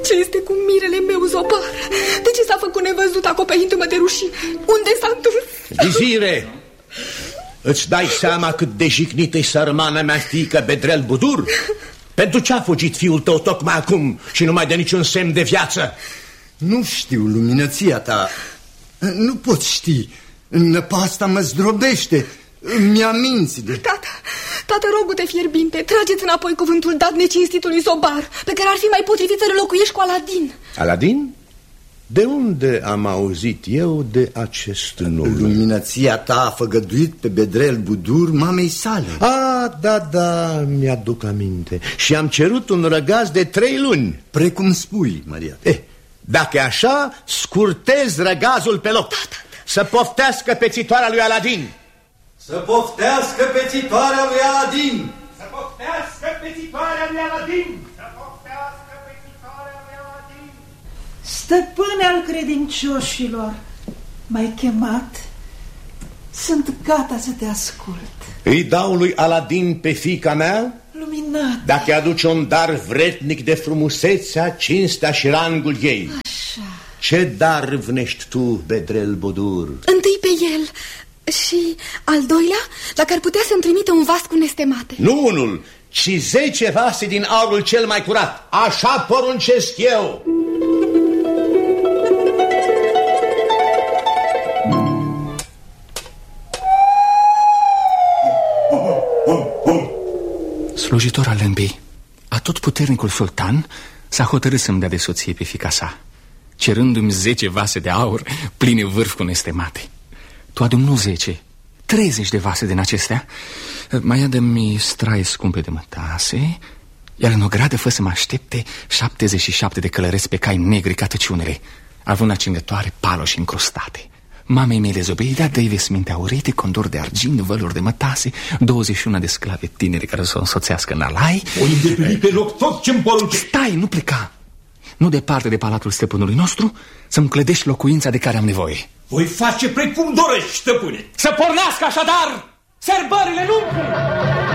Ce este cu mirele meu, Zobar? De ce s-a făcut nevăzut acoperindu-mă de rușine? Unde s-a întors? Vizire, îți dai seama cât de jignită-i sărmana mea fiică Bedrel Budur? Pentru ce a fugit fiul tău tocmai acum și nu mai dă niciun semn de viață? Nu știu, luminăția ta. Nu pot ști. Năpasta mă zdrobește. Mi-a minți de... Tată, rogu-te fierbinte, trageți înapoi cuvântul dat necinstitului Zobar, pe care ar fi mai potrivit să relocuiești cu Aladin. Aladin? De unde am auzit eu de acest nume? Luminăția ta a făgăduit pe Bedrel Budur mamei sale. Da, mi-aduc aminte. Și am cerut un răgaz de 3 luni. Precum spui, Maria. Dacă e așa, scurtez răgazul pe loc. Să poftească pețitoarea lui Aladin. Să poftească pețitoarea lui Aladin. Să poftească pețitoarea lui Aladin. Să poftească pețitoarea lui Aladin. Stăpâne al credincioșilor, m-ai chemat? Sunt gata să te ascult. Îi dau lui Aladin pe fiica mea? Luminat. Dacă aduce un dar vretnic de frumusețea, cinstea și rangul ei. Așa. Ce dar vnești tu, Bedrel Budur? Întâi pe el. Și al doilea, dacă ar putea să-mi trimite un vas cu nestemate. Nu unul, ci 10 vase din aurul cel mai curat. Așa poruncesc eu. Slujitor al Lâmbii, atotputernicul sultan s-a hotărât să-mi dea de soție pe fiica sa, cerându-mi 10 vase de aur pline vârf cu nestemate. Tu adu-mi nu 10, 30 de vase din acestea. Mai adă-mi straie scumpe de mătase, iar în ogradă fă să mă aștepte 77 de călăreți pe cai negri ca tăciunele, având acingătoare, paloși încrustate. Mamei mele Zobeida dă-i vesminte aurite, condor de argint, văluri de mătase, 21 de sclave tinere care să o însoțească în alai. O îndeplini pe loc tot ce-mi poruncești. Stai, nu pleca. Nu departe de palatul stăpânului nostru, să-mi clădești locuința de care am nevoie. Voi face precum dorești, stăpâne. Să pornească așadar sărbările lungii!